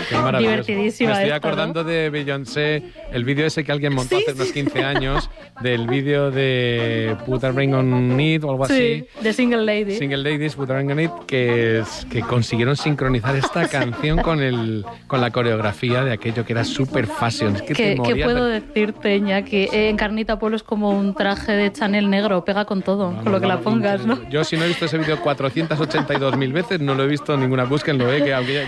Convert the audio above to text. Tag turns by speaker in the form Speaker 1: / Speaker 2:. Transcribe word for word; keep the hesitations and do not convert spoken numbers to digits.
Speaker 1: Qué maravilloso.
Speaker 2: Divertidísima.
Speaker 1: Me estoy
Speaker 2: esta,
Speaker 1: acordando
Speaker 2: ¿no?
Speaker 1: de Beyoncé, el vídeo ese que alguien montó
Speaker 2: Sí,
Speaker 1: hace unos
Speaker 2: sí.
Speaker 1: quince años, del vídeo de Put a Ring on It o algo
Speaker 2: Sí,
Speaker 1: así.
Speaker 2: de Single Lady.
Speaker 1: Single Ladies, Put a Ring on It, que, es, que consiguieron sincronizar esta canción con, el, con la coreografía de aquello que era super fashion. Es que
Speaker 2: ¿Qué,
Speaker 1: te
Speaker 2: qué
Speaker 1: morías
Speaker 2: puedo
Speaker 1: de-
Speaker 2: decirte, Iñaki? Eh, en Carnita Pueblo es como un traje de Chanel negro, pega con todo,
Speaker 1: Vamos,
Speaker 2: con lo que la
Speaker 1: vamos,
Speaker 2: pongas, ¿no?
Speaker 1: increíble. Yo si no he visto ese vídeo cuatrocientas ochenta y dos mil veces, no lo he visto en ninguna. Búsquenlo, ¿eh? Que aunque ya,